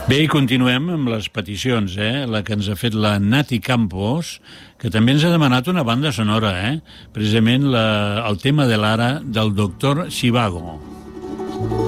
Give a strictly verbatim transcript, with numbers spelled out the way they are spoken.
Bé, i continuem amb les peticions, eh? La que ens ha fet la Nati Campos, que també ens ha demanat una banda sonora, eh? Precisament la, el tema de l'ara del doctor Zhivago.